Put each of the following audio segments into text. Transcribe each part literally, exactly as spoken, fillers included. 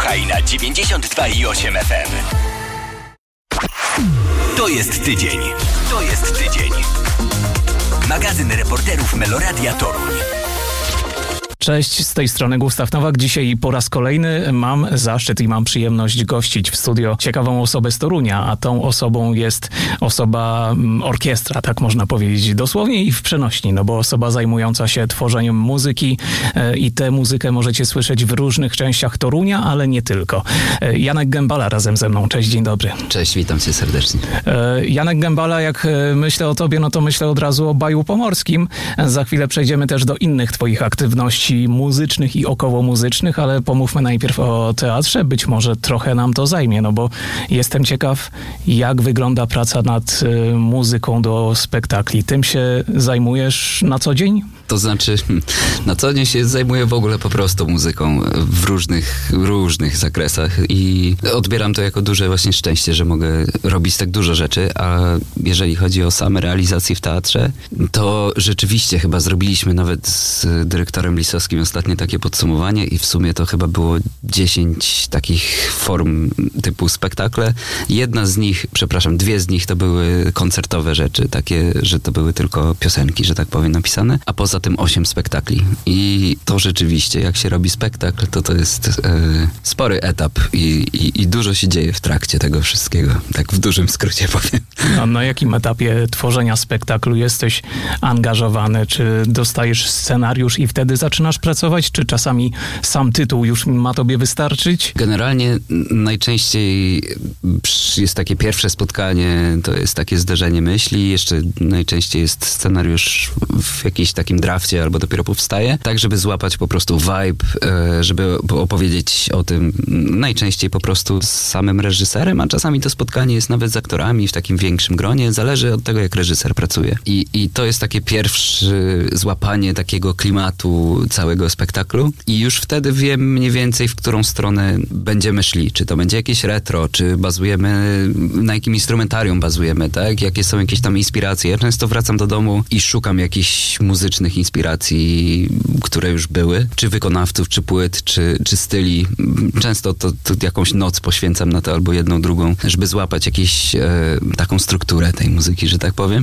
Słuchaj na dziewięćdziesiąt dwa i osiem F M. To jest tydzień. To jest tydzień. Magazyn reporterów Meloradia Toruń. Cześć, z tej strony Gustaw Nowak. Dzisiaj po raz kolejny mam zaszczyt i mam przyjemność gościć w studio ciekawą osobę z Torunia, a tą osobą jest osoba orkiestra, tak można powiedzieć, dosłownie i w przenośni, no bo osoba zajmująca się tworzeniem muzyki e, i tę muzykę możecie słyszeć w różnych częściach Torunia, ale nie tylko. E, Janek Gębala razem ze mną. Cześć, dzień dobry. Cześć, witam cię serdecznie. E, Janek Gębala, jak myślę o tobie, no to myślę od razu o Baju Pomorskim. Za chwilę przejdziemy też do innych twoich aktywności muzycznych i około muzycznych, ale pomówmy najpierw o teatrze. Być może trochę nam to zajmie, no bo jestem ciekaw, jak wygląda praca nad y, muzyką do spektakli. Tym się zajmujesz na co dzień? To znaczy, na co dzień się zajmuję w ogóle po prostu muzyką w różnych, różnych zakresach i odbieram to jako duże właśnie szczęście, że mogę robić tak dużo rzeczy, a jeżeli chodzi o same realizacje w teatrze, to rzeczywiście chyba zrobiliśmy nawet z dyrektorem Lisowskim ostatnie takie podsumowanie i w sumie to chyba było dziesięć takich form typu spektakle. Jedna z nich, przepraszam, dwie z nich to były koncertowe rzeczy, takie, że to były tylko piosenki, że tak powiem, napisane, a poza tym osiem spektakli. I to rzeczywiście, jak się robi spektakl, to to jest e, spory etap i, i, i dużo się dzieje w trakcie tego wszystkiego. Tak w dużym skrócie powiem. A na jakim etapie tworzenia spektaklu jesteś angażowany? Czy dostajesz scenariusz i wtedy zaczynasz pracować, czy czasami sam tytuł już ma tobie wystarczyć? Generalnie najczęściej jest takie pierwsze spotkanie, to jest takie zderzenie myśli, jeszcze najczęściej jest scenariusz w jakimś takim drafcie albo dopiero powstaje, tak żeby złapać po prostu vibe, żeby opowiedzieć o tym najczęściej po prostu z samym reżyserem, a czasami to spotkanie jest nawet z aktorami w takim większym gronie, zależy od tego, jak reżyser pracuje. I, i to jest takie pierwsze złapanie takiego klimatu całego spektaklu i już wtedy wiem mniej więcej, w którą stronę będziemy szli. Czy to będzie jakieś retro, czy bazujemy, na jakim instrumentarium bazujemy, tak? Jakie są jakieś tam inspiracje. Ja często wracam do domu i szukam jakichś muzycznych inspiracji, które już były, czy wykonawców, czy płyt, czy, czy styli. Często to, to jakąś noc poświęcam na to, albo jedną, drugą, żeby złapać jakąś e, taką strukturę tej muzyki, że tak powiem.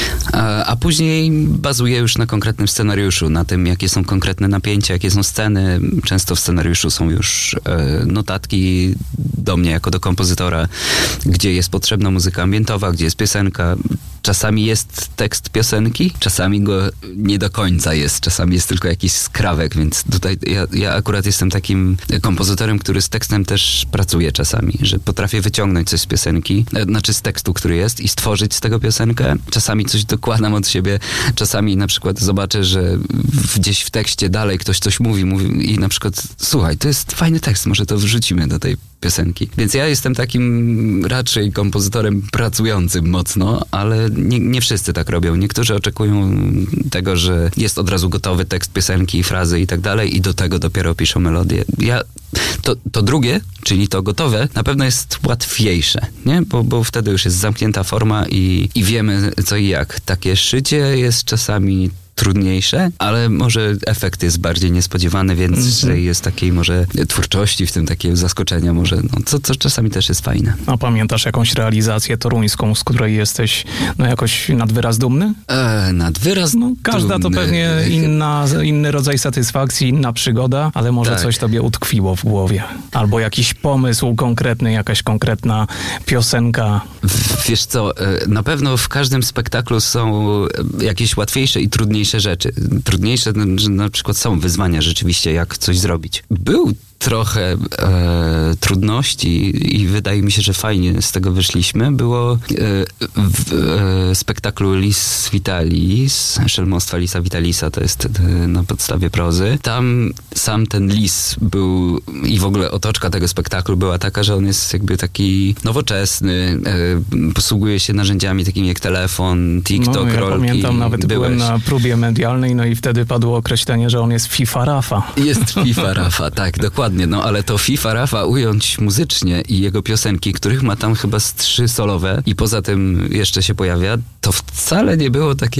A, a później bazuję już na konkretnym scenariuszu, na tym, jakie są konkretne napięcia, jakie są sceny. Często w scenariuszu są już e, notatki do mnie jako do kompozytora, gdzie jest potrzebna muzyka ambientowa, gdzie jest piosenka. Czasami jest tekst piosenki, czasami go nie do końca jest, czasami jest tylko jakiś skrawek, więc tutaj ja, ja akurat jestem takim kompozytorem, który z tekstem też pracuje czasami, że potrafię wyciągnąć coś z piosenki, znaczy z tekstu, który jest i stworzyć z tego piosenkę. Czasami coś dokładam od siebie, czasami na przykład zobaczę, że gdzieś w tekście dalej ktoś coś mówi, mówi i na przykład słuchaj, to jest fajny tekst, może to wrzucimy do tej piosenki. Więc ja jestem takim raczej kompozytorem pracującym mocno, ale nie, nie wszyscy tak robią. Niektórzy oczekują tego, że jest od razu gotowy tekst piosenki, frazy i tak dalej i do tego dopiero piszą melodię. Ja to, to drugie, czyli to gotowe, na pewno jest łatwiejsze, nie? Bo, bo wtedy już jest zamknięta forma i, i wiemy co i jak. Takie szycie jest czasami trudniejsze, ale może efekt jest bardziej niespodziewany, więc mm-hmm. jest takiej może twórczości, w tym takiego zaskoczenia może, no, co, co czasami też jest fajne. A pamiętasz jakąś realizację toruńską, z której jesteś no jakoś nad wyraz dumny? E, nad wyraz no, każda dumny. To pewnie inna, inny rodzaj satysfakcji, inna przygoda, ale może tak. Coś tobie utkwiło w głowie. Albo jakiś pomysł konkretny, jakaś konkretna piosenka. Wiesz co, na pewno w każdym spektaklu są jakieś łatwiejsze i trudniejsze rzeczy. Trudniejsze, że na przykład są wyzwania rzeczywiście, jak coś zrobić. Był trochę e, trudności i wydaje mi się, że fajnie z tego wyszliśmy. Było e, w e, spektaklu Lis Vitalis, Szelmostwa Lisa Vitalisa, to jest e, na podstawie prozy. Tam sam ten lis był i w ogóle otoczka tego spektaklu była taka, że on jest jakby taki nowoczesny, e, posługuje się narzędziami takimi jak telefon, TikTok, no, ja rolki. Pamiętam, nawet Byłeś. byłem na próbie medialnej, no i wtedy padło określenie, że on jest FIFA Rafa. Jest FIFA Rafa, tak, dokładnie. No ale to FIFA Rafa ująć muzycznie i jego piosenki, których ma tam chyba z trzy solowe i poza tym jeszcze się pojawia, to wcale nie było takie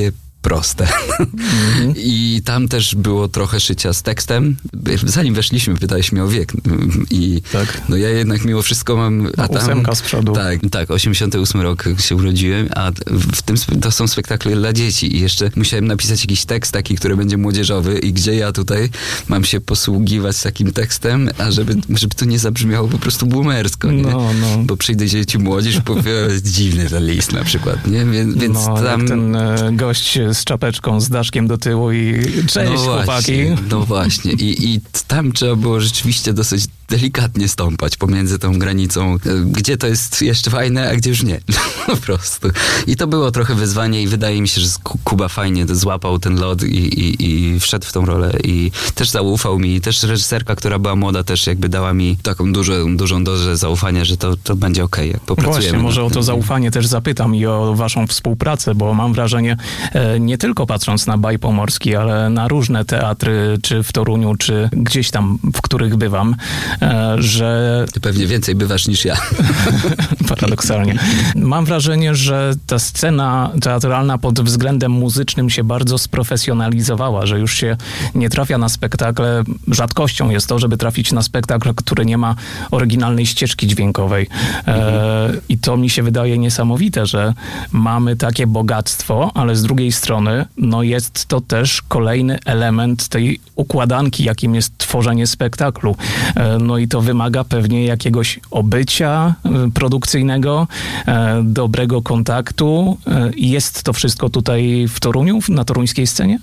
proste. Mm-hmm. I tam też było trochę szycia z tekstem. Zanim weszliśmy, pytałeś mnie o wiek. I tak. no ja jednak mimo wszystko mam... A tam, ósemka z przodu. Tak, tak, osiemdziesiąty ósmy rok się urodziłem, a w tym to są spektakle dla dzieci i jeszcze musiałem napisać jakiś tekst taki, który będzie młodzieżowy i gdzie ja tutaj mam się posługiwać takim tekstem, a żeby, żeby to nie zabrzmiało po prostu boomersko, nie? No, no. Bo przyjdzie dzieci młodzież i powie, dziwny ten list na przykład, nie? Więc, więc no, tam... jak ten e, gość z czapeczką, z daszkiem do tyłu i cześć no chłopaki. Właśnie, no właśnie I, i tam trzeba było rzeczywiście dosyć delikatnie stąpać pomiędzy tą granicą, gdzie to jest jeszcze fajne, a gdzie już nie. Po prostu. I to było trochę wyzwanie i wydaje mi się, że Kuba fajnie złapał ten lot i, i, i wszedł w tą rolę i też zaufał mi. Też reżyserka, która była młoda, też jakby dała mi taką dużą, dużą dozę zaufania, że to, to będzie okej, okay, jak popracujemy. Właśnie, może o to zaufanie też zapytam i o waszą współpracę, bo mam wrażenie, nie tylko patrząc na Baj Pomorski, ale na różne teatry, czy w Toruniu, czy gdzieś tam, w których bywam, że... Ty pewnie więcej bywasz niż ja. Paradoksalnie. Mam wrażenie, że ta scena teatralna pod względem muzycznym się bardzo sprofesjonalizowała, że już się nie trafia na spektakle. Rzadkością jest to, żeby trafić na spektakl, który nie ma oryginalnej ścieżki dźwiękowej. Mhm. E, I to mi się wydaje niesamowite, że mamy takie bogactwo, ale z drugiej strony no jest to też kolejny element tej układanki, jakim jest tworzenie spektaklu. E, no i to wymaga pewnie jakiegoś obycia e, produkcyjnego, e, dobrego kontaktu. E, jest to wszystko tutaj w Toruniu, na toruńskiej scenie?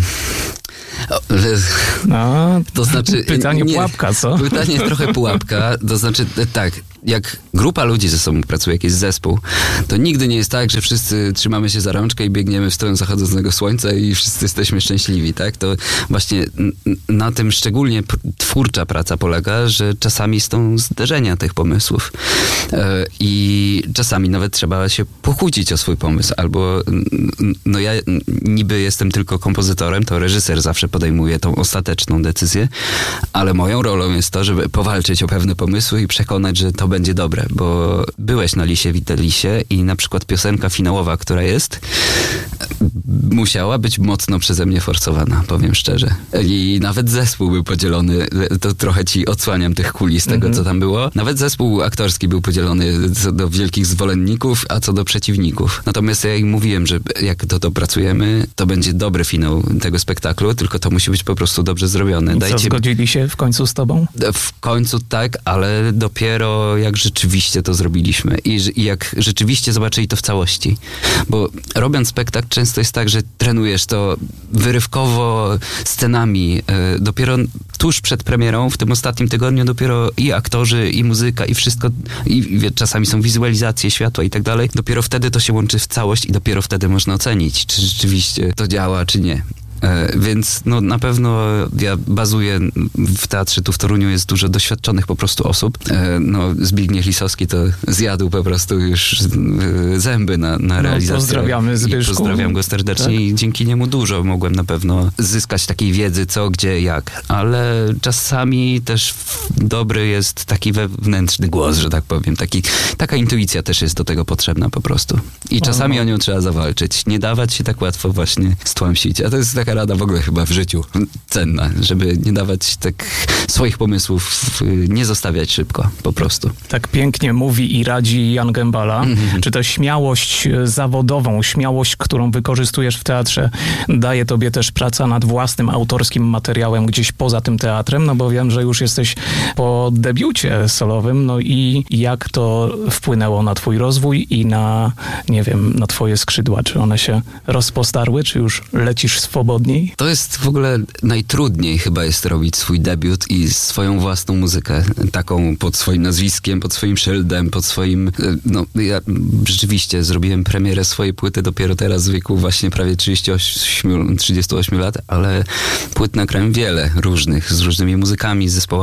No, to znaczy... Pytanie nie, pułapka, co? Pytanie trochę pułapka, to znaczy tak, jak grupa ludzi ze sobą pracuje, jakiś zespół, to nigdy nie jest tak, że wszyscy trzymamy się za rączkę i biegniemy w stronę zachodzącego słońca i wszyscy jesteśmy szczęśliwi, tak? To właśnie na tym szczególnie twórcza praca polega, że czasami są zderzenia tych pomysłów i czasami nawet trzeba się pokłócić o swój pomysł, albo no ja niby jestem tylko kompozytorem, to reżyser zawsze podejmuje tą ostateczną decyzję, ale moją rolą jest to, żeby powalczyć o pewne pomysły i przekonać, że to będzie dobre, bo byłeś na Lisie Witelisie i na przykład piosenka finałowa, która jest, musiała być mocno przeze mnie forsowana, powiem szczerze. I nawet zespół był podzielony, to trochę ci odsłaniam tych kulis tego, mm-hmm. co tam było. Nawet zespół aktorski był podzielony co do wielkich zwolenników, a co do przeciwników. Natomiast ja im mówiłem, że jak to dopracujemy, to będzie dobry finał tego spektaklu, tylko to musi być po prostu dobrze zrobione. I Dajcie... co, zgodzili się w końcu z tobą? W końcu tak, ale dopiero jak rzeczywiście to zrobiliśmy i, i jak rzeczywiście zobaczyli to w całości. Bo robiąc spektakl często jest tak, że trenujesz to wyrywkowo scenami. Dopiero tuż przed premierą, w tym ostatnim tygodniu, dopiero i aktorzy, i muzyka, i wszystko, i, i czasami są wizualizacje światła i tak dalej. Dopiero wtedy to się łączy w całość i dopiero wtedy można ocenić, czy rzeczywiście to działa, czy nie. E, więc no, na pewno ja bazuję w teatrze, tu w Toruniu jest dużo doświadczonych po prostu osób. E, no, Zbigniew Lisowski to zjadł po prostu już e, zęby na, na realizację. No, pozdrawiamy Zbyszku. I pozdrawiam go serdecznie tak? I dzięki niemu dużo mogłem na pewno zyskać takiej wiedzy, co, gdzie, jak. Ale czasami też dobry jest taki wewnętrzny głos, że tak powiem. Taki, taka intuicja też jest do tego potrzebna po prostu. I czasami o, o nią trzeba zawalczyć. Nie dawać się tak łatwo właśnie stłamsić. A to jest taka rada w ogóle chyba w życiu cenna, żeby nie dawać tak swoich pomysłów, nie zostawiać szybko, po prostu. Tak pięknie mówi i radzi Jan Gębala. Mm-hmm. Czy to śmiałość zawodową, śmiałość, którą wykorzystujesz w teatrze, daje tobie też praca nad własnym autorskim materiałem gdzieś poza tym teatrem? No bo wiem, że już jesteś po debiucie solowym, no i jak to wpłynęło na twój rozwój i na, nie wiem, na twoje skrzydła? Czy one się rozpostarły, czy już lecisz swobodniej? To jest w ogóle najtrudniej chyba jest robić swój debiut i swoją własną muzykę. Taką pod swoim nazwiskiem, pod swoim szyldem, pod swoim... No ja rzeczywiście zrobiłem premierę swojej płyty dopiero teraz w wieku właśnie prawie trzydziestu ośmiu lat, ale płyt nagrałem wiele różnych, z różnymi muzykami, z zespołami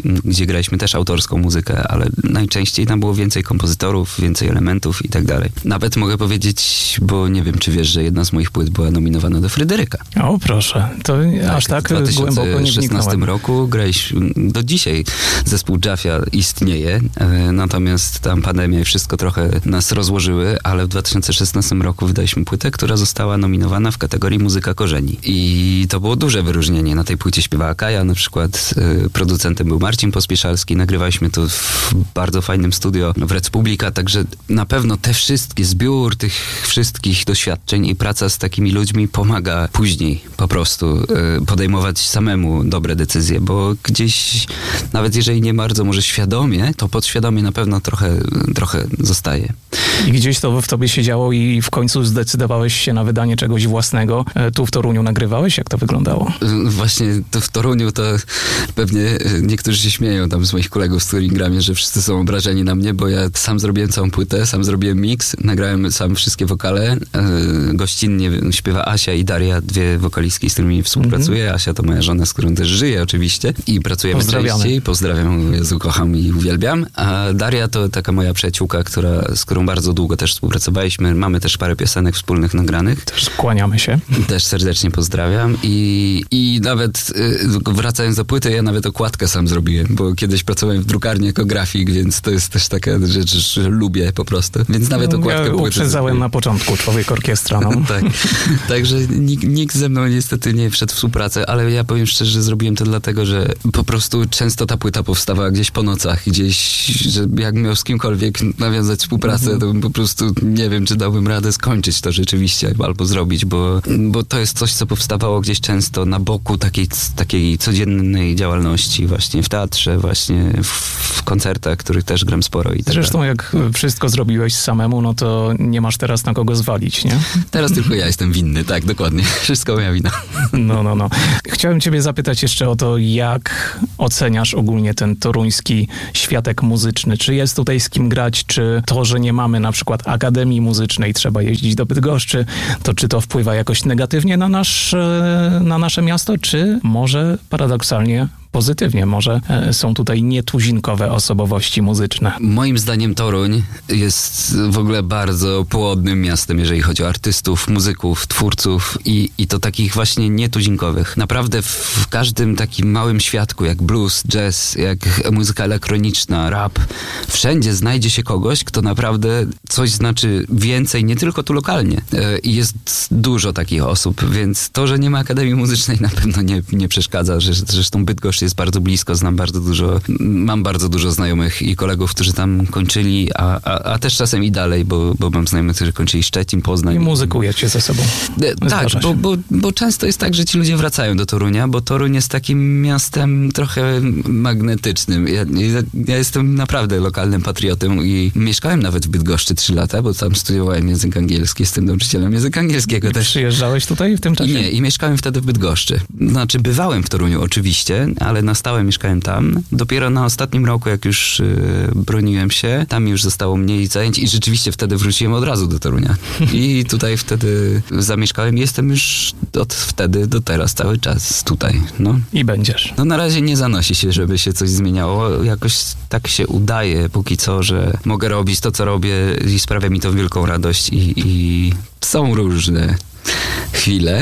gdzie graliśmy też autorską muzykę, ale najczęściej tam było więcej kompozytorów, więcej elementów i tak dalej. Nawet mogę powiedzieć, bo nie wiem, czy wiesz, że jedna z moich płyt była nominowana do Fryderyka. O, proszę. To tak, aż tak głęboko nie wniknąłem. W dwa tysiące szesnastym roku graliśmy, do dzisiaj zespół Jafia istnieje, e, natomiast tam pandemia i wszystko trochę nas rozłożyły, ale w dwa tysiące szesnastym roku wydaliśmy płytę, która została nominowana w kategorii Muzyka Korzeni. I to było duże wyróżnienie. Na tej płycie śpiewała Kaja, na przykład e, producentem był Marcin Pospieszalski. Nagrywaliśmy to w bardzo fajnym studio w Red Publica, także na pewno te wszystkie, zbiór tych wszystkich doświadczeń i praca z takimi ludźmi pomaga później po prostu e, podejmować samemu dobre decyzje, bo gdzieś, nawet jeżeli nie bardzo może świadomie, to podświadomie na pewno trochę, trochę zostaje. I gdzieś to w tobie się działo i w końcu zdecydowałeś się na wydanie czegoś własnego. Tu w Toruniu nagrywałeś? Jak to wyglądało? Właśnie to w Toruniu to pewnie niektórzy się śmieją tam z moich kolegów z którymi gramy, że wszyscy są obrażeni na mnie, bo ja sam zrobiłem całą płytę, sam zrobiłem mix, nagrałem sam wszystkie wokale. Gościnnie śpiewa Asia i Daria, dwie wokalistki, z którymi współpracuję. Mm-hmm. Asia to moja żona, z którą też żyję oczywiście i pracujemy częściej. Pozdrawiam, Jezu, kocham i uwielbiam. A Daria to taka moja przyjaciółka, która, z którą bardzo długo też współpracowaliśmy. Mamy też parę piosenek wspólnych nagranych. Też kłaniamy się. Też serdecznie pozdrawiam. I, i nawet y, wracając do płyty, ja nawet okładkę sam zrobiłem, bo kiedyś pracowałem w drukarni jako grafik, więc to jest też taka rzecz, że lubię po prostu. Więc nawet okładkę ja płyty uprzedzałem na początku, człowiek orkiestra. No. tak. Także nikt, nikt ze mną niestety nie wszedł w współpracę, ale ja powiem szczerze, że zrobiłem to dlatego, że po prostu często ta płyta powstawała gdzieś po nocach, gdzieś, że jak miał z kimkolwiek nawiązać współpracę, mm-hmm. to bym po prostu nie wiem, czy dałbym radę skończyć to rzeczywiście, albo zrobić, bo, bo to jest coś, co powstawało gdzieś często na boku takiej, takiej codziennej działalności, właśnie w teatrze, właśnie w, w koncertach, których też gram sporo. I tak Zresztą jak wszystko zrobiłeś samemu, no to nie masz teraz na kogo zwalić, nie? Teraz tylko ja jestem winny, tak, dokładnie. Wszystko moja wina. No, no, no. Chciałem ciebie zapytać jeszcze o to, jak oceniasz ogólnie ten toruński światek muzyczny? Czy jest tutaj z kim grać, czy to, że nie mamy na przykład Akademii Muzycznej, trzeba jeździć do Bydgoszczy, to czy to wpływa jakoś negatywnie na, nasz, na nasze miasto, czy może paradoksalnie pozytywnie, może są tutaj nietuzinkowe osobowości muzyczne? Moim zdaniem Toruń jest w ogóle bardzo płodnym miastem, jeżeli chodzi o artystów, muzyków, twórców i, i to takich właśnie nietuzinkowych. Naprawdę w każdym takim małym świadku, jak blues, jazz, jak muzyka elektroniczna, rap, wszędzie znajdzie się kogoś, kto naprawdę coś znaczy więcej, nie tylko tu lokalnie. I jest dużo takich osób, więc to, że nie ma Akademii Muzycznej, na pewno nie, nie przeszkadza. Zresztą Bydgoszcz jest bardzo blisko, znam bardzo dużo, mam bardzo dużo znajomych i kolegów, którzy tam kończyli, a, a, a też czasem i dalej, bo, bo mam znajomych, którzy kończyli Szczecin, Poznań. I muzykujecie ze sobą. E, tak, bo, bo, bo często jest tak, że ci ludzie wracają do Torunia, bo Toruń jest takim miastem trochę magnetycznym. Ja, ja, ja jestem naprawdę lokalnym patriotą i mieszkałem nawet w Bydgoszczy trzy lata, bo tam studiowałem język angielski, jestem nauczycielem języka angielskiego też. Przyjeżdżałeś tutaj w tym czasie? Nie, i mieszkałem wtedy w Bydgoszczy. Znaczy, bywałem w Toruniu oczywiście, ale na stałe mieszkałem tam. Dopiero na ostatnim roku, jak już yy, broniłem się, tam już zostało mniej zajęć i rzeczywiście wtedy wróciłem od razu do Torunia. I tutaj wtedy zamieszkałem i jestem już od wtedy do teraz cały czas tutaj. No. I będziesz. No na razie nie zanosi się, żeby się coś zmieniało. Jakoś tak się udaje póki co, że mogę robić to, co robię i sprawia mi to wielką radość i, i są różne chwile,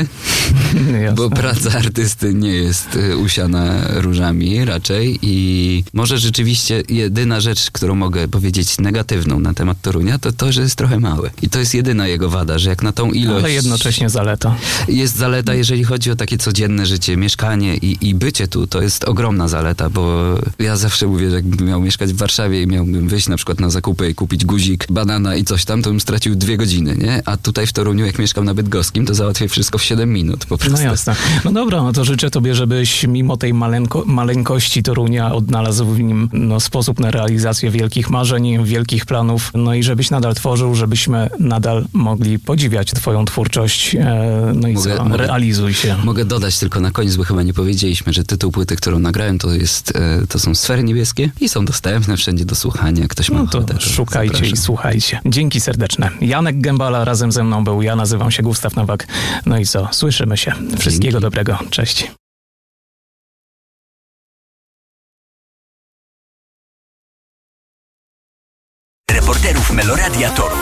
bo praca artysty nie jest usiana różami raczej i może rzeczywiście jedyna rzecz, którą mogę powiedzieć negatywną na temat Torunia, to to, że jest trochę mały. I to jest jedyna jego wada, że jak na tą ilość... Ale jednocześnie zaleta. Jest zaleta, jeżeli chodzi o takie codzienne życie, mieszkanie i, i bycie tu, to jest ogromna zaleta, bo ja zawsze mówię, że jakbym miał mieszkać w Warszawie i miałbym wyjść na przykład na zakupy i kupić guzik, banana i coś tam, to bym stracił dwie godziny, nie? A tutaj w Toruniu, jak mieszkam na Bydgoskim, to załatwię wszystko w siedem minut po prostu. No jasne. No dobra, no to życzę tobie, żebyś mimo tej maleńko, maleńkości Torunia odnalazł w nim no, sposób na realizację wielkich marzeń, wielkich planów, no i żebyś nadal tworzył, żebyśmy nadal mogli podziwiać twoją twórczość. E, no i mogę, co? Mogę, Realizuj się. Mogę dodać tylko na koniec, bo chyba nie powiedzieliśmy, że tytuł płyty, którą nagrałem, to jest, e, to są Sfery Niebieskie i są dostępne wszędzie do słuchania. Ktoś ma no to ochotę, to szukajcie zapraszam. I słuchajcie. Dzięki serdeczne. Janek Gębala razem ze mną był. Ja nazywam się Gustaw Nowak. No i co? Słyszymy się. Wszystkiego Dzięki. Dobrego. Cześć. reporterów Meloradia Toruń.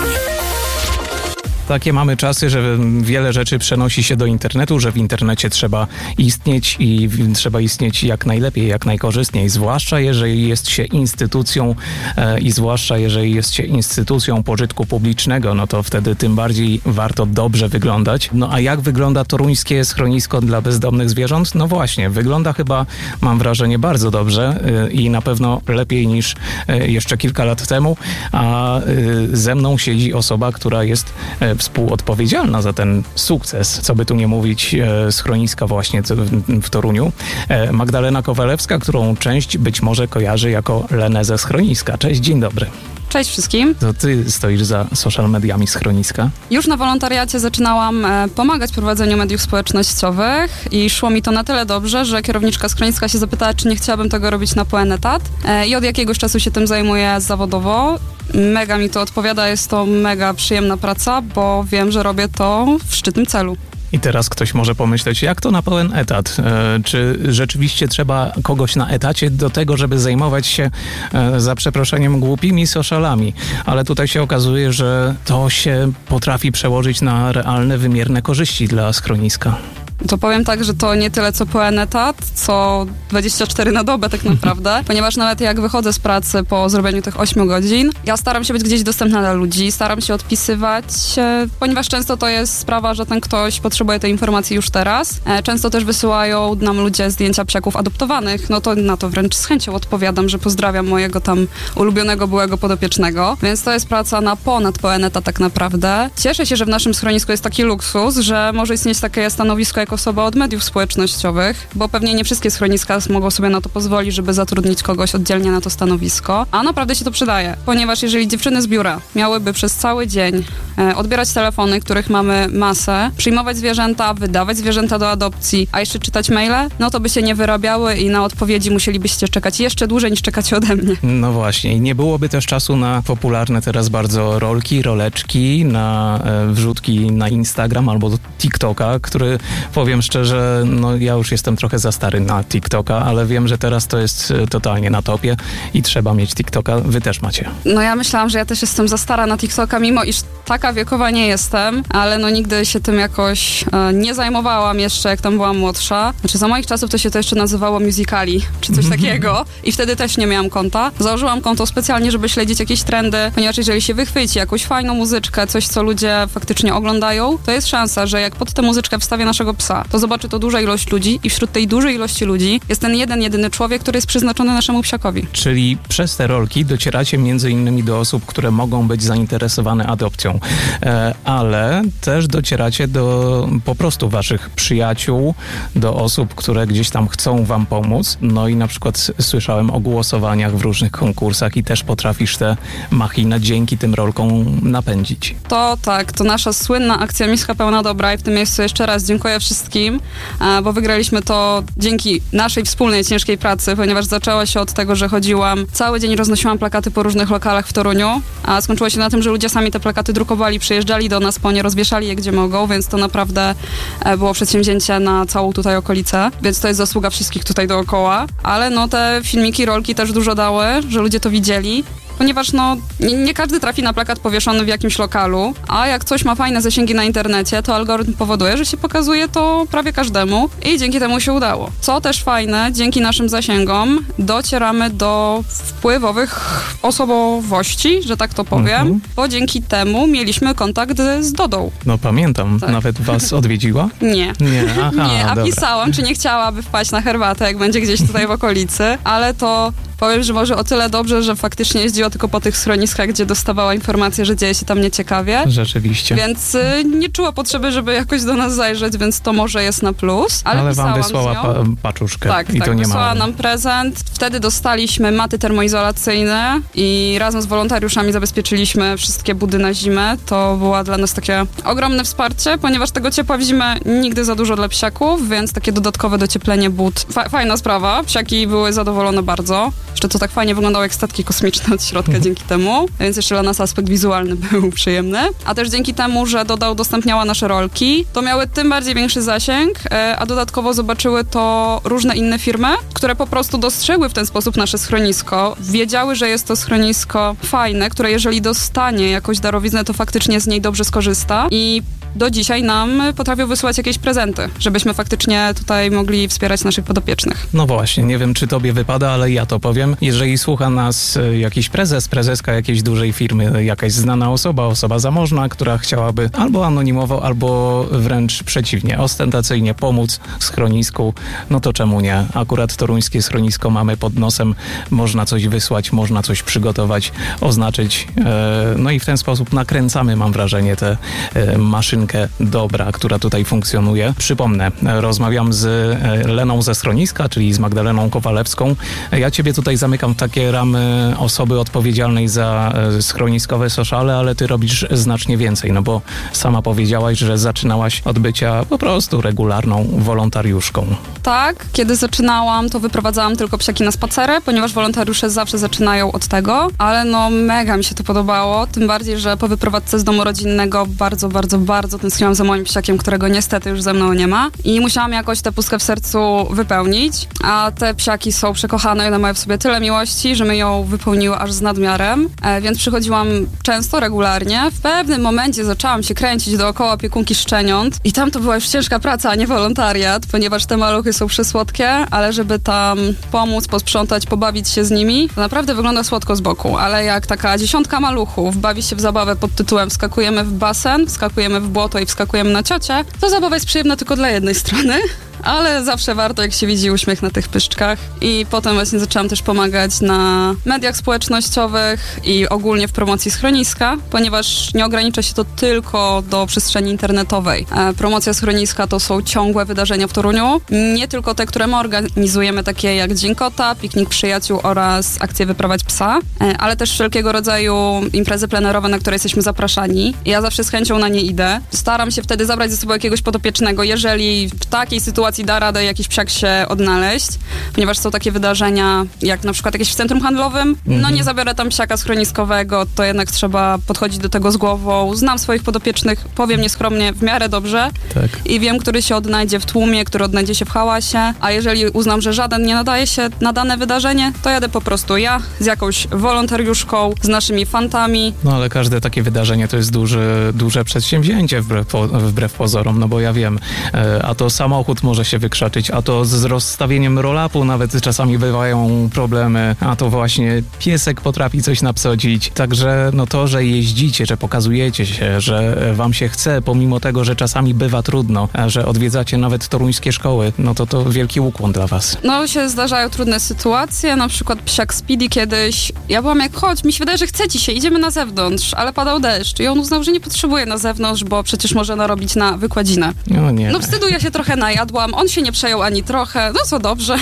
Takie mamy czasy, że wiele rzeczy przenosi się do internetu, że w internecie trzeba istnieć i trzeba istnieć jak najlepiej, jak najkorzystniej, zwłaszcza jeżeli jest się instytucją e, i zwłaszcza jeżeli jest się instytucją pożytku publicznego, no to wtedy tym bardziej warto dobrze wyglądać. No a jak wygląda toruńskie schronisko dla bezdomnych zwierząt? No właśnie, wygląda chyba, mam wrażenie, bardzo dobrze e, i na pewno lepiej niż e, jeszcze kilka lat temu, a e, ze mną siedzi osoba, która jest e, współodpowiedzialna za ten sukces, co by tu nie mówić, e, schroniska właśnie w, w Toruniu. E, Magdalena Kowalewska, którą część być może kojarzy jako Lenę ze schroniska. Cześć, dzień dobry. Cześć wszystkim. To ty stoisz za social mediami schroniska? Już na wolontariacie zaczynałam e, pomagać w prowadzeniu mediów społecznościowych i szło mi to na tyle dobrze, że kierowniczka schroniska się zapytała, czy nie chciałabym tego robić na pełen etat e, i od jakiegoś czasu się tym zajmuję zawodowo. Mega mi to odpowiada, jest to mega przyjemna praca, bo wiem, że robię to w szczytnym celu. I teraz ktoś może pomyśleć, jak to na pełen etat? E, czy rzeczywiście trzeba kogoś na etacie do tego, żeby zajmować się, e, za przeproszeniem, głupimi socialami? Ale tutaj się okazuje, że to się potrafi przełożyć na realne, wymierne korzyści dla schroniska. To powiem tak, że to nie tyle co pełen etat, co dwadzieścia cztery na dobę tak naprawdę, ponieważ nawet jak wychodzę z pracy po zrobieniu tych ośmiu godzin, ja staram się być gdzieś dostępna dla ludzi, staram się odpisywać, e, ponieważ często to jest sprawa, że ten ktoś potrzebuje tej informacji już teraz. E, często też wysyłają nam ludzie zdjęcia psiaków adoptowanych, no to na to wręcz z chęcią odpowiadam, że pozdrawiam mojego tam ulubionego byłego podopiecznego, więc to jest praca na ponad pełen etat tak naprawdę. Cieszę się, że w naszym schronisku jest taki luksus, że może istnieć takie stanowisko jako osoba od mediów społecznościowych, bo pewnie nie wszystkie schroniska mogą sobie na to pozwolić, żeby zatrudnić kogoś oddzielnie na to stanowisko, a naprawdę się to przydaje, ponieważ jeżeli dziewczyny z biura miałyby przez cały dzień e, odbierać telefony, których mamy masę, przyjmować zwierzęta, wydawać zwierzęta do adopcji, a jeszcze czytać maile, no to by się nie wyrabiały i na odpowiedzi musielibyście czekać jeszcze dłużej niż czekacie ode mnie. No właśnie, i nie byłoby też czasu na popularne teraz bardzo rolki, roleczki, na e, wrzutki na Instagram albo do TikToka, który, powiem szczerze, no ja już jestem trochę za stary na TikToka, ale wiem, że teraz to jest totalnie na topie i trzeba mieć TikToka. Wy też macie. No ja myślałam, że ja też jestem za stara na TikToka, mimo iż taka wiekowa nie jestem, ale no nigdy się tym jakoś e, nie zajmowałam jeszcze, jak tam byłam młodsza. Znaczy za moich czasów to się to jeszcze nazywało Musicali, czy coś takiego i wtedy też nie miałam konta. Założyłam konto specjalnie, żeby śledzić jakieś trendy, ponieważ jeżeli się wychwyci jakąś fajną muzyczkę, coś, co ludzie faktycznie oglądają, to jest szansa, że jak pod tę muzyczkę wstawię naszego psa, to zobaczy to duża ilość ludzi i wśród tej dużej ilości ludzi jest ten jeden, jedyny człowiek, który jest przeznaczony naszemu psiakowi. Czyli przez te rolki docieracie między innymi do osób, które mogą być zainteresowane adopcją, e, ale też docieracie do po prostu waszych przyjaciół, do osób, które gdzieś tam chcą wam pomóc. No i na przykład słyszałem o głosowaniach w różnych konkursach i też potrafisz te machinę dzięki tym rolkom napędzić. To tak, to nasza słynna akcja Miska Pełna Dobra i w tym miejscu jeszcze raz dziękuję wszystkim, bo wygraliśmy to dzięki naszej wspólnej ciężkiej pracy, ponieważ zaczęło się od tego, że chodziłam, cały dzień roznosiłam plakaty po różnych lokalach w Toruniu, a skończyło się na tym, że ludzie sami te plakaty drukowali, przyjeżdżali do nas po nie, rozwieszali je gdzie mogą, więc to naprawdę było przedsięwzięcie na całą tutaj okolicę, więc to jest zasługa wszystkich tutaj dookoła, ale no te filmiki, rolki też dużo dały, że ludzie to widzieli. Ponieważ no, nie, nie każdy trafi na plakat powieszony w jakimś lokalu, a jak coś ma fajne zasięgi na internecie, to algorytm powoduje, że się pokazuje to prawie każdemu i dzięki temu się udało. Co też fajne, dzięki naszym zasięgom docieramy do wpływowych osobowości, że tak to powiem, mm-hmm. bo dzięki temu mieliśmy kontakt z Dodą. No pamiętam, tak. Nawet was odwiedziła? Nie. Nie, aha, nie a dobra. pisałam, czy nie chciałaby wpaść na herbatę, jak będzie gdzieś tutaj w okolicy, ale to powiem, że może o tyle dobrze, że faktycznie jeździła tylko po tych schroniskach, gdzie dostawała informację, że dzieje się tam nieciekawie. Rzeczywiście. Więc y, nie czuła potrzeby, żeby jakoś do nas zajrzeć, więc to może jest na plus. Ale, ale wam wysłała pa- paczuszkę. Tak, i tak, to nie wysłała mało. nam prezent. Wtedy dostaliśmy maty termoizolacyjne i razem z wolontariuszami zabezpieczyliśmy wszystkie budy na zimę. To było dla nas takie ogromne wsparcie, ponieważ tego ciepła w zimę nigdy za dużo dla psiaków, więc takie dodatkowe docieplenie bud. Fa- fajna sprawa. Psiaki były zadowolone bardzo. Jeszcze to tak fajnie wyglądało jak statki kosmiczne od środka. środka mhm. dzięki temu, więc jeszcze dla nas aspekt wizualny był przyjemny. A też dzięki temu, że Doda udostępniała nasze rolki, to miały tym bardziej większy zasięg, a dodatkowo zobaczyły to różne inne firmy, które po prostu dostrzegły w ten sposób nasze schronisko, wiedziały, że jest to schronisko fajne, które jeżeli dostanie jakąś darowiznę, to faktycznie z niej dobrze skorzysta i do dzisiaj nam potrafią wysyłać jakieś prezenty, żebyśmy faktycznie tutaj mogli wspierać naszych podopiecznych. No właśnie, nie wiem, czy tobie wypada, ale ja to powiem. Jeżeli słucha nas jakiś prezes, prezeska jakiejś dużej firmy, jakaś znana osoba, osoba zamożna, która chciałaby albo anonimowo, albo wręcz przeciwnie, ostentacyjnie pomóc schronisku, no to czemu nie? Akurat toruńskie schronisko mamy pod nosem, można coś wysłać, można coś przygotować, oznaczyć, no i w ten sposób nakręcamy, mam wrażenie, tę maszynkę dobra, która tutaj funkcjonuje. Przypomnę, rozmawiam z Leną ze schroniska, czyli z Magdaleną Kowalewską. Ja ciebie tutaj zamykam w takie ramy osoby odpowiedzialnej za schroniskowe sociale, ale ty robisz znacznie więcej, no bo sama powiedziałaś, że zaczynałaś od bycia po prostu regularną wolontariuszką. Tak, kiedy zaczynałam, to wyprowadzałam tylko psiaki na spacery, ponieważ wolontariusze zawsze zaczynają od tego, ale no mega mi się to podobało, tym bardziej, że po wyprowadzce z domu rodzinnego bardzo, bardzo, bardzo tęskniłam za moim psiakiem, którego niestety już ze mną nie ma i musiałam jakoś tę pustkę w sercu wypełnić, a te psiaki są przekochane i one mają w sobie tyle miłości, że my ją wypełniły aż z nadmiarem, e, więc przychodziłam często, regularnie. W pewnym momencie zaczęłam się kręcić dookoła opiekunki szczeniąt i tam to była już ciężka praca, a nie wolontariat, ponieważ te maluchy są przesłodkie, ale żeby tam pomóc, posprzątać, pobawić się z nimi, to naprawdę wygląda słodko z boku, ale jak taka dziesiątka maluchów bawi się w zabawę pod tytułem wskakujemy w basen, wskakujemy w błoto i wskakujemy na ciocię, to zabawa jest przyjemna tylko dla jednej strony, ale zawsze warto, jak się widzi uśmiech na tych pyszczkach. I potem właśnie zaczęłam też pomagać na mediach społecznościowych i ogólnie w promocji schroniska, ponieważ nie ogranicza się to tylko do przestrzeni internetowej. E, promocja schroniska to są ciągłe wydarzenia w Toruniu, nie tylko te, które my organizujemy, takie jak Dzień Kota, Piknik Przyjaciół oraz akcję Wyprowadź Psa, e, ale też wszelkiego rodzaju imprezy plenerowe, na które jesteśmy zapraszani. Ja zawsze z chęcią na nie idę. Staram się wtedy zabrać ze sobą jakiegoś podopiecznego, jeżeli w takiej sytuacji da radę jakiś psiak się odnaleźć, ponieważ są takie wydarzenia, jak na przykład jakieś w centrum handlowym, no Mhm. nie zabiorę tam psiaka schroniskowego, to jednak trzeba podchodzić do tego z głową. Znam swoich podopiecznych, powiem nieskromnie, w miarę dobrze Tak. i wiem, który się odnajdzie w tłumie, który odnajdzie się w hałasie, a jeżeli uznam, że żaden nie nadaje się na dane wydarzenie, to jadę po prostu ja z jakąś wolontariuszką, z naszymi fantami. No ale każde takie wydarzenie to jest duży, duże przedsięwzięcie wbrew, po, wbrew pozorom, no bo ja wiem, e, a to samochód może się wykrzaczyć, a to z rozstawieniem roll-upu nawet czasami bywają problemy, a to właśnie piesek potrafi coś napsodzić. Także no to, że jeździcie, że pokazujecie się, że wam się chce, pomimo tego, że czasami bywa trudno, a że odwiedzacie nawet toruńskie szkoły, no to to wielki ukłon dla was. No się zdarzają trudne sytuacje, na przykład psiak Speedy kiedyś, ja byłam jak, chodź, mi się wydaje, że chce ci się, idziemy na zewnątrz, ale padał deszcz i on uznał, że nie potrzebuje na zewnątrz, bo przecież może narobić na wykładzinę. No nie. No wstydu, ja się trochę najadłam, on się nie przejął ani trochę, no co dobrze.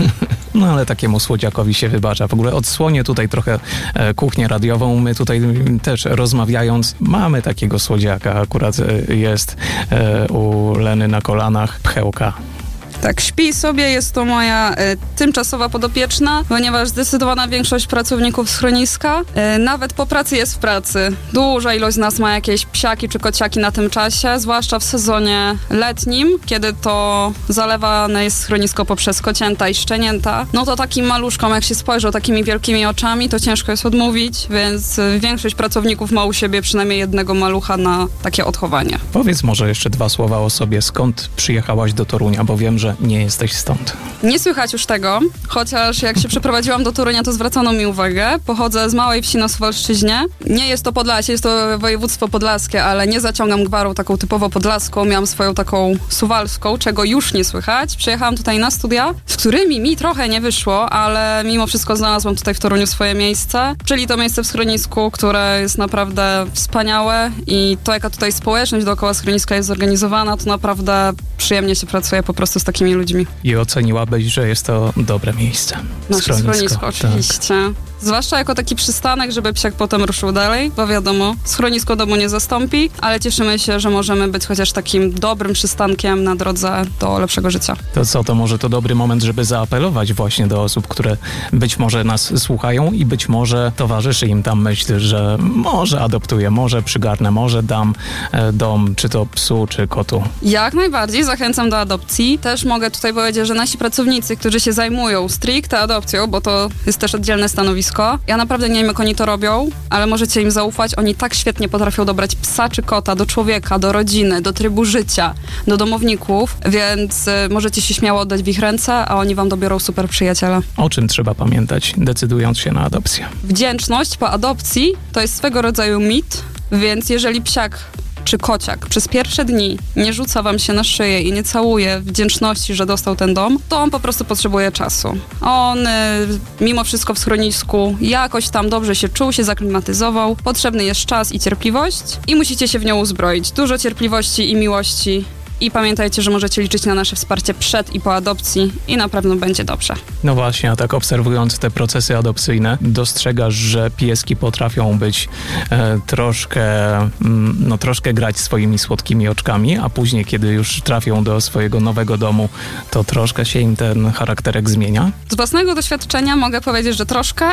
No ale takiemu słodziakowi się wybacza. W ogóle odsłonię tutaj trochę e, kuchnię radiową. My tutaj też rozmawiając mamy takiego słodziaka. Akurat e, jest e, u Leny na kolanach Pchełka. Tak, śpi sobie, jest to moja e, tymczasowa podopieczna, ponieważ zdecydowana większość pracowników schroniska e, nawet po pracy jest w pracy. Duża ilość z nas ma jakieś psiaki czy kociaki na tym czasie, zwłaszcza w sezonie letnim, kiedy to zalewane jest schronisko poprzez kocięta i szczenięta. No to takim maluszkom, jak się spojrzą takimi wielkimi oczami, to ciężko jest odmówić, więc e, większość pracowników ma u siebie przynajmniej jednego malucha na takie odchowanie. Powiedz może jeszcze dwa słowa o sobie. Skąd przyjechałaś do Torunia, bo wiem, że nie jesteś stąd. Nie słychać już tego, chociaż jak się przeprowadziłam do Torunia, to zwracano mi uwagę. Pochodzę z małej wsi na Suwalszczyźnie. Nie jest to Podlasie, jest to województwo podlaskie, ale nie zaciągam gwarą taką typowo podlaską. Miałam swoją taką suwalską, czego już nie słychać. Przyjechałam tutaj na studia, z którymi mi trochę nie wyszło, ale mimo wszystko znalazłam tutaj w Toruniu swoje miejsce. Czyli to miejsce w schronisku, które jest naprawdę wspaniałe i to, jaka tutaj społeczność dookoła schroniska jest zorganizowana, to naprawdę przyjemnie się pracuje po prostu z takimi ludźmi. I oceniłabyś, że jest to dobre miejsce. Nasze schronisko, oczywiście. Tak. Zwłaszcza jako taki przystanek, żeby psiak potem ruszył dalej, bo wiadomo, schronisko domu nie zastąpi, ale cieszymy się, że możemy być chociaż takim dobrym przystankiem na drodze do lepszego życia. To co, to może to dobry moment, żeby zaapelować właśnie do osób, które być może nas słuchają i być może towarzyszy im tam myśl, że może adoptuję, może przygarnę, może dam e, dom, czy to psu, czy kotu. Jak najbardziej zachęcam do adopcji. Też mogę tutaj powiedzieć, że nasi pracownicy, którzy się zajmują stricte adopcją, bo to jest też oddzielne stanowisko, ja naprawdę nie wiem, jak oni to robią, ale możecie im zaufać. Oni tak świetnie potrafią dobrać psa czy kota do człowieka, do rodziny, do trybu życia, do domowników, więc y, możecie się śmiało oddać w ich ręce, a oni wam dobiorą super przyjaciela. O czym trzeba pamiętać, decydując się na adopcję? Wdzięczność po adopcji to jest swego rodzaju mit, więc jeżeli psiak czy kociak przez pierwsze dni nie rzuca wam się na szyję i nie całuje wdzięczności, że dostał ten dom, to on po prostu potrzebuje czasu. On y, mimo wszystko w schronisku jakoś tam dobrze się czuł, się zaklimatyzował. Potrzebny jest czas i cierpliwość i musicie się w nią uzbroić. Dużo cierpliwości i miłości. I pamiętajcie, że możecie liczyć na nasze wsparcie przed i po adopcji i na pewno będzie dobrze. No właśnie, a tak obserwując te procesy adopcyjne, dostrzegasz, że pieski potrafią być e, troszkę, mm, no troszkę grać swoimi słodkimi oczkami, a później, kiedy już trafią do swojego nowego domu, to troszkę się im ten charakterek zmienia? Z własnego doświadczenia mogę powiedzieć, że troszkę,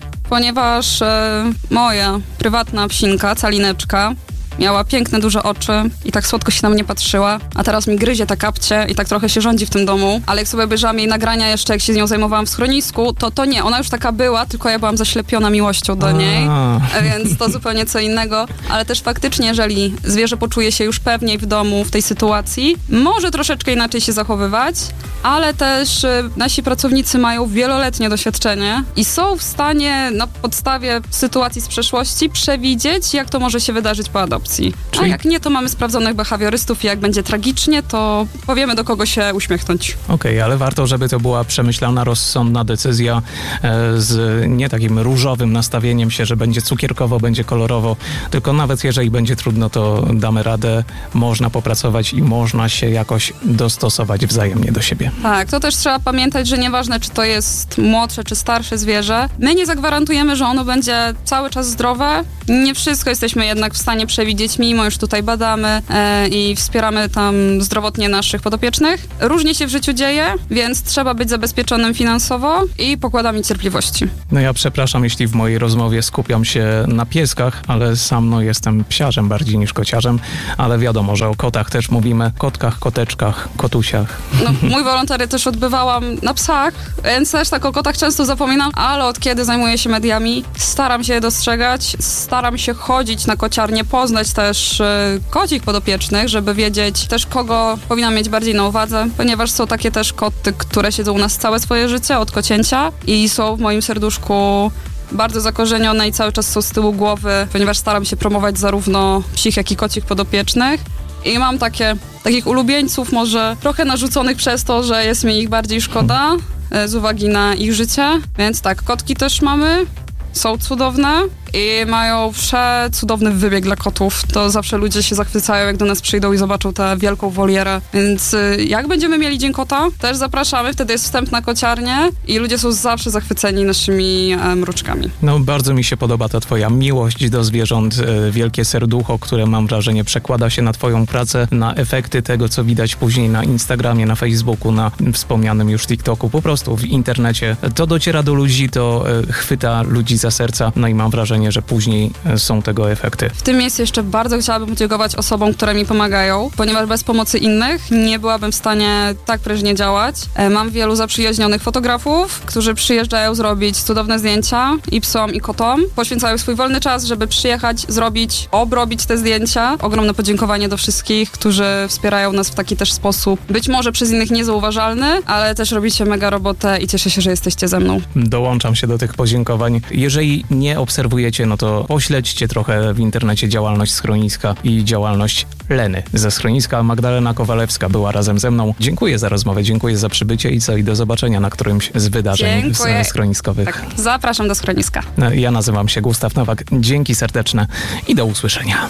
ponieważ e, moja prywatna psinka, calineczka, miała piękne, duże oczy i tak słodko się na mnie patrzyła, a teraz mi gryzie ta kapcie i tak trochę się rządzi w tym domu, ale jak sobie obejrzałam jej nagrania jeszcze, jak się z nią zajmowałam w schronisku, to to nie, ona już taka była, tylko ja byłam zaślepiona miłością do niej, a. więc to zupełnie co innego, ale też faktycznie, jeżeli zwierzę poczuje się już pewniej w domu, w tej sytuacji, może troszeczkę inaczej się zachowywać, ale też y, nasi pracownicy mają wieloletnie doświadczenie i są w stanie na podstawie sytuacji z przeszłości przewidzieć, jak to może się wydarzyć po adopcji. Czyli... A jak nie, to mamy sprawdzonych behawiorystów i jak będzie tragicznie, to powiemy, do kogo się uśmiechnąć. Okej, okay, ale warto, żeby to była przemyślana, rozsądna decyzja e, z nie takim różowym nastawieniem się, że będzie cukierkowo, będzie kolorowo, tylko nawet jeżeli będzie trudno, to damy radę, można popracować i można się jakoś dostosować wzajemnie do siebie. Tak, to też trzeba pamiętać, że nieważne, czy to jest młodsze, czy starsze zwierzę, my nie zagwarantujemy, że ono będzie cały czas zdrowe. Nie wszystko jesteśmy jednak w stanie przewidzieć, mimo już tutaj badamy e, i wspieramy tam zdrowotnie naszych podopiecznych. Różnie się w życiu dzieje, więc trzeba być zabezpieczonym finansowo i pokładami cierpliwości. No ja przepraszam, jeśli w mojej rozmowie skupiam się na pieskach, ale sam no jestem psiarzem bardziej niż kociarzem, ale wiadomo, że o kotach też mówimy, kotkach, koteczkach, kotusiach. No, mój wolontariat też odbywałam na psach, więc też tak o kotach często zapominam, ale od kiedy zajmuję się mediami, staram się je dostrzegać, staram się chodzić na kociarnie, poznać też y, kocich podopiecznych, żeby wiedzieć też, kogo powinnam mieć bardziej na uwadze, ponieważ są takie też koty, które siedzą u nas całe swoje życie od kocięcia i są w moim serduszku bardzo zakorzenione i cały czas są z tyłu głowy, ponieważ staram się promować zarówno psich, jak i kocich podopiecznych. I mam takie, takich ulubieńców może trochę narzuconych przez to, że jest mi ich bardziej szkoda z uwagi na ich życie. Więc tak, kotki też mamy, są cudowne i mają przecudowny wybieg dla kotów. To zawsze ludzie się zachwycają, jak do nas przyjdą i zobaczą tę wielką wolierę. Więc jak będziemy mieli Dzień Kota, też zapraszamy, wtedy jest wstęp na kociarnię i ludzie są zawsze zachwyceni naszymi e, mruczkami. No bardzo mi się podoba ta twoja miłość do zwierząt, e, wielkie serducho, które mam wrażenie przekłada się na twoją pracę, na efekty tego, co widać później na Instagramie, na Facebooku, na wspomnianym już TikToku, po prostu w internecie. To dociera do ludzi, to e, chwyta ludzi za serca, no i mam wrażenie, że później są tego efekty. W tym miejscu jeszcze bardzo chciałabym podziękować osobom, które mi pomagają, ponieważ bez pomocy innych nie byłabym w stanie tak prężnie działać. Mam wielu zaprzyjaźnionych fotografów, którzy przyjeżdżają zrobić cudowne zdjęcia i psom, i kotom. Poświęcają swój wolny czas, żeby przyjechać, zrobić, obrobić te zdjęcia. Ogromne podziękowanie do wszystkich, którzy wspierają nas w taki też sposób, być może przez innych niezauważalny, ale też robicie mega robotę i cieszę się, że jesteście ze mną. Dołączam się do tych podziękowań. Jeżeli nie obserwujecie, no to pośledźcie trochę w internecie działalność schroniska i działalność Leny ze schroniska. Magdalena Kowalewska była razem ze mną. Dziękuję za rozmowę, dziękuję za przybycie i co, i do zobaczenia na którymś z wydarzeń dziękuję. schroniskowych. Tak, zapraszam do schroniska. Ja nazywam się Gustaw Nowak. Dzięki serdeczne i do usłyszenia.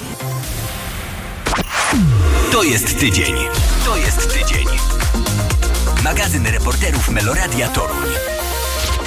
To jest tydzień. To jest tydzień. Magazyn reporterów Meloradia Toruń.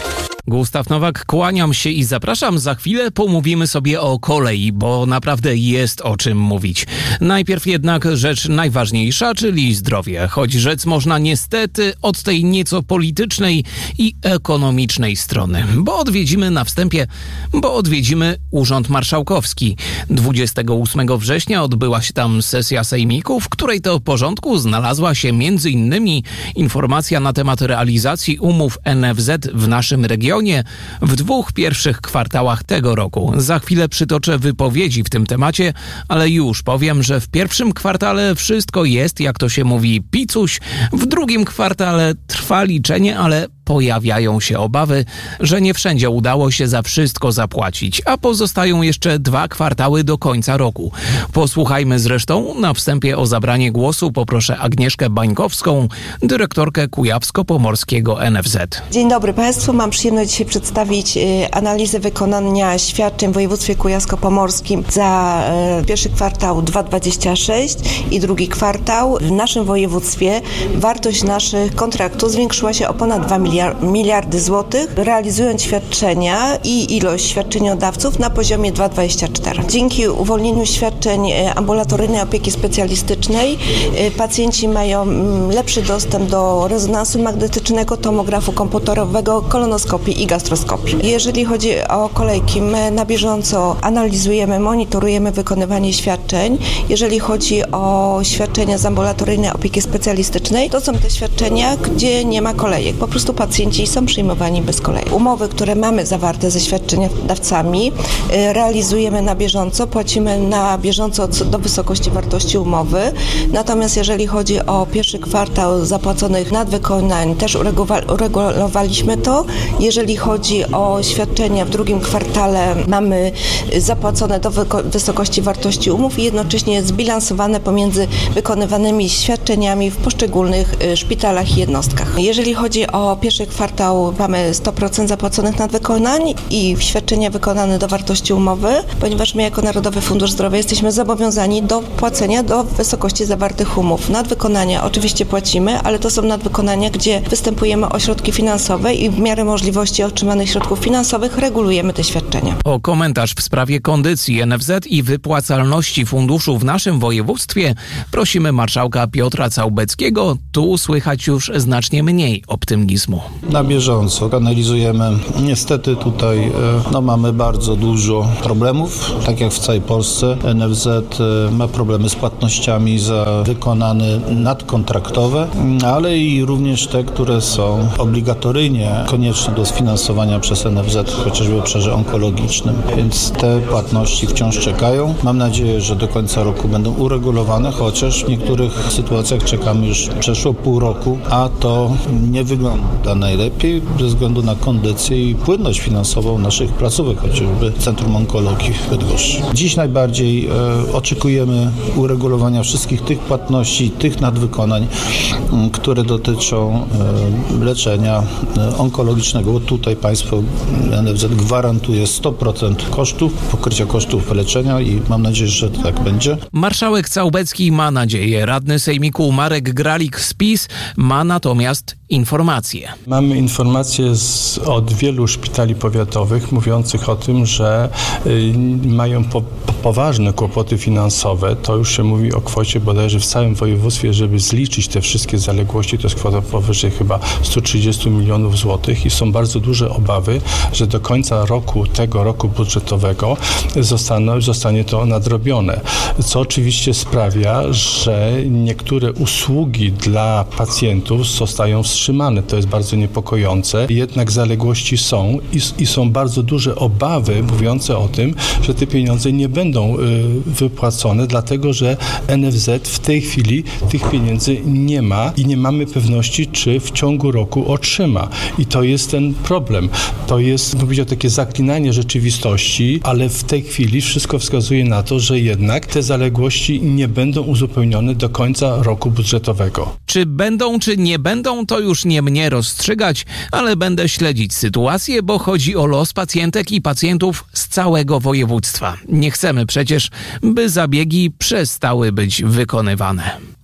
Gustaw Nowak, kłaniam się i zapraszam. Za chwilę pomówimy sobie o kolei, bo naprawdę jest o czym mówić. Najpierw jednak rzecz najważniejsza, czyli zdrowie. Choć rzec można niestety od tej nieco politycznej i ekonomicznej strony. Bo odwiedzimy na wstępie, bo odwiedzimy Urząd Marszałkowski. dwudziestego ósmego września odbyła się tam sesja sejmiku, w której to porządku znalazła się między innymi informacja na temat realizacji umów N F Z w naszym regionie w dwóch pierwszych kwartałach tego roku. Za chwilę przytoczę wypowiedzi w tym temacie, ale już powiem, że w pierwszym kwartale wszystko jest, jak to się mówi, picuś, w drugim kwartale trwa liczenie, ale pojawiają się obawy, że nie wszędzie udało się za wszystko zapłacić, a pozostają jeszcze dwa kwartały do końca roku. Posłuchajmy zresztą na wstępie o zabranie głosu poproszę Agnieszkę Bańkowską, dyrektorkę Kujawsko-Pomorskiego N F Z. Dzień dobry Państwu. Mam przyjemność dzisiaj przedstawić y, analizę wykonania świadczeń w województwie kujawsko-pomorskim za y, pierwszy kwartał dwa tysiące dwudziesty szósty i drugi kwartał. W naszym województwie wartość naszych kontraktów zwiększyła się o ponad dwa miliardy złotych, realizując świadczenia i ilość świadczeniodawców na poziomie dwa tysiące dwudziestym czwartym. Dzięki uwolnieniu świadczeń ambulatoryjnej opieki specjalistycznej pacjenci mają lepszy dostęp do rezonansu magnetycznego, tomografu komputerowego, kolonoskopii i gastroskopii. Jeżeli chodzi o kolejki, my na bieżąco analizujemy, monitorujemy wykonywanie świadczeń. Jeżeli chodzi o świadczenia z ambulatoryjnej opieki specjalistycznej, to są te świadczenia, gdzie nie ma kolejek. Po prostu pacjenci są przyjmowani bez kolejek. Umowy, które mamy zawarte ze świadczeniodawcami, realizujemy na bieżąco, płacimy na bieżąco do wysokości wartości umowy. Natomiast jeżeli chodzi o pierwszy kwartał zapłaconych nadwykonań, też uregulowaliśmy to. Jeżeli chodzi o świadczenia w drugim kwartale, mamy zapłacone do wysokości wartości umów i jednocześnie zbilansowane pomiędzy wykonywanymi świadczeniami w poszczególnych szpitalach i jednostkach. Jeżeli chodzi o pierwszy kwartał, mamy sto procent zapłaconych nadwykonań i świadczenia wykonane do wartości umowy, ponieważ my jako Narodowy Fundusz Zdrowia jesteśmy zobowiązani do płacenia do wysokości zawartych umów. Nadwykonania oczywiście płacimy, ale to są nadwykonania, gdzie występujemy o środki finansowe i w miarę możliwości otrzymanych środków finansowych regulujemy te świadczenia. O komentarz w sprawie kondycji N F Z i wypłacalności funduszu w naszym województwie prosimy marszałka Piotra Całbeckiego. Tu słychać już znacznie mniej optymizmu. Na bieżąco analizujemy. Niestety tutaj no, mamy bardzo dużo problemów, tak jak w całej Polsce. N F Z ma problemy z płatnościami za wykonane nadkontraktowe, ale i również te, które są obligatoryjnie konieczne do sfinansowania przez N F Z, chociażby w obszarze onkologicznym. Więc te płatności wciąż czekają. Mam nadzieję, że do końca roku będą uregulowane, chociaż w niektórych sytuacjach czekamy już przeszło pół roku, a to nie wygląda najlepiej ze względu na kondycję i płynność finansową naszych placówek, chociażby Centrum Onkologii w Bydgoszczy. Dziś najbardziej e, oczekujemy uregulowania wszystkich tych płatności, tych nadwykonań, m, które dotyczą e, leczenia e, onkologicznego. Bo tutaj państwo N F Z gwarantuje sto procent kosztów, pokrycia kosztów leczenia i mam nadzieję, że tak będzie. Marszałek Całbecki ma nadzieję. Radny sejmiku Marek Gralik z PiS ma natomiast informacje. Mamy informacje z, od wielu szpitali powiatowych mówiących o tym, że y, mają po, poważne kłopoty finansowe. To już się mówi o kwocie bodajże w całym województwie, żeby zliczyć te wszystkie zaległości. To jest kwota powyżej chyba sto trzydzieści milionów złotych i są bardzo duże obawy, że do końca roku, tego roku budżetowego zostaną, zostanie to nadrobione. Co oczywiście sprawia, że niektóre usługi dla pacjentów zostają wstrzymane. To jest bardzo niepokojące. Jednak zaległości są i, i są bardzo duże obawy mówiące o tym, że te pieniądze nie będą y, wypłacone, dlatego że N F Z w tej chwili tych pieniędzy nie ma i nie mamy pewności, czy w ciągu roku otrzyma. I to jest ten problem. To jest, bym powiedział, takie zaklinanie rzeczywistości, ale w tej chwili wszystko wskazuje na to, że jednak te zaległości nie będą uzupełnione do końca roku budżetowego. Czy będą, czy nie będą, to już nie mnie rozstrzygać, ale będę śledzić sytuację, bo chodzi o los pacjentek i pacjentów z całego województwa. Nie chcemy przecież, by zabiegi przestały być wykonywane.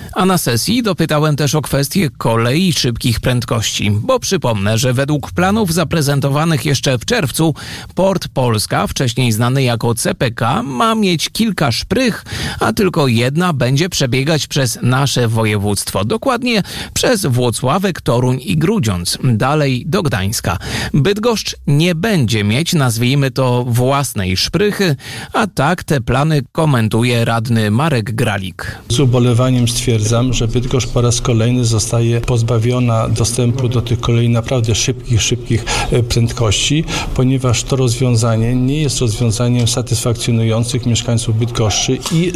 A na sesji dopytałem też o kwestię kolei szybkich prędkości, bo przypomnę, że według planów zaprezentowanych jeszcze w czerwcu Port Polska, wcześniej znany jako C P K, ma mieć kilka szprych, a tylko jedna będzie przebiegać przez nasze województwo, dokładnie przez Włocławek, Toruń i Grudziądz, dalej do Gdańska. Bydgoszcz nie będzie mieć, nazwijmy to, własnej szprychy, a tak te plany komentuje radny Marek Gralik. Z ubolewaniem stwierdzam, że Bydgoszcz po raz kolejny zostaje pozbawiona dostępu do tych kolei naprawdę szybkich, szybkich prędkości, ponieważ to rozwiązanie nie jest rozwiązaniem satysfakcjonujących mieszkańców Bydgoszczy i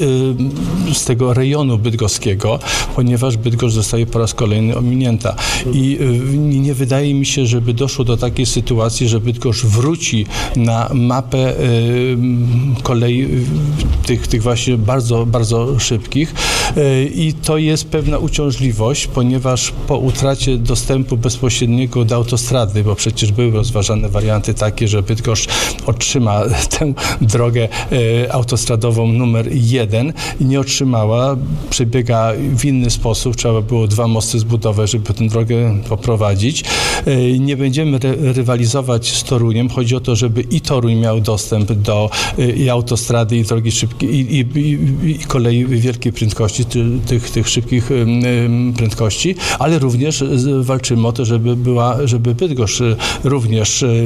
y, z tego rejonu bydgoskiego, ponieważ Bydgoszcz zostaje po raz kolejny ominięta. I y, nie wydaje mi się, żeby doszło do takiej sytuacji, że Bydgoszcz wróci na mapę y, kolei y, tych, tych właśnie bardzo, bardzo szybkich y, i to jest pewna uciążliwość, ponieważ po utracie dostępu bezpośredniego do autostrady, bo przecież były rozważane warianty takie, że Bydgoszcz otrzyma tę drogę y, autostradową numer jeden i nie otrzymała, przebiega w inny sposób, trzeba było dwa mosty zbudować, żeby tę drogę poprowadzić. Y, nie będziemy ry- rywalizować z Toruniem, chodzi o to, żeby i Toruń miał dostęp do y, i autostrady, i drogi szybkiej, i, i, i, i kolei wielkiej prędkości, ty, tych, tych szybkich y, y, prędkości, ale również y, walczymy o to, żeby była, żeby Bydgoszcz y, również y,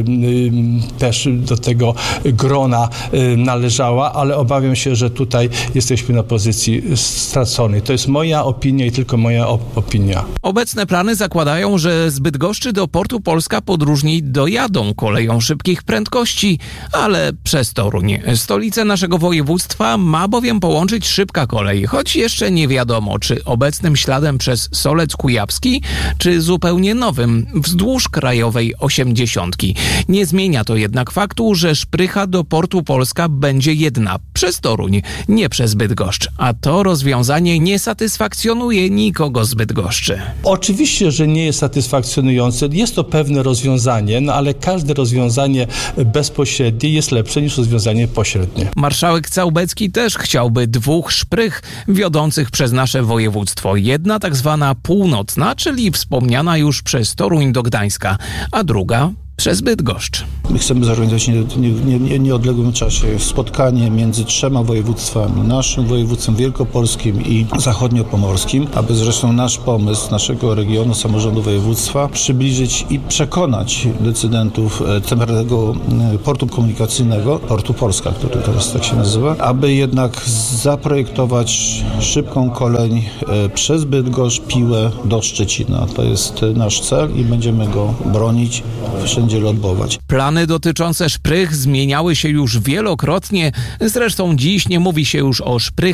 y, też do tego grona y, należała, ale obawiam się, że tutaj jesteśmy na pozycji straconej. To jest moja opinia i tylko moja op- opinia. Obecne plany zakładają, że z Bydgoszczy do Portu Polska podróżni dojadą koleją szybkich prędkości, ale przez Toruń. Stolicę naszego województwa ma bowiem połączyć szybka kolej, choć jeszcze nie wiadomo, czy obecnym śladem przez Solec Kujawski, czy zupełnie nowym, wzdłuż krajowej osiemdziesiątki. Nie zmienia to jednak faktu, że szprycha do Portu Polska będzie jedna, przez Toruń, nie przez Bydgoszcz. A to rozwiązanie nie satysfakcjonuje nikogo z Bydgoszczy. Oczywiście, że nie jest satysfakcjonujące. Jest to pewne rozwiązanie, no ale każde rozwiązanie bezpośrednie jest lepsze niż rozwiązanie pośrednie. Marszałek Całbecki też chciałby dwóch szprych wiodących przez nasze województwo. Jedna tak zwana północna, czyli wspomniana już przez Toruń do Gdańska, a druga przez Bydgoszcz. My chcemy zorganizować w nie, nie, nie, nieodległym czasie spotkanie między trzema województwami, naszym województwem wielkopolskim i zachodniopomorskim, aby zresztą nasz pomysł naszego regionu, samorządu województwa przybliżyć i przekonać decydentów tego portu komunikacyjnego, Portu Polska, który teraz tak się nazywa, aby jednak zaprojektować szybką kolej przez Bydgoszcz, Piłę do Szczecina. To jest nasz cel i będziemy go bronić, wszędzie lobbować. Plany dotyczące szprych zmieniały się już wielokrotnie, zresztą dziś nie mówi się już o szprych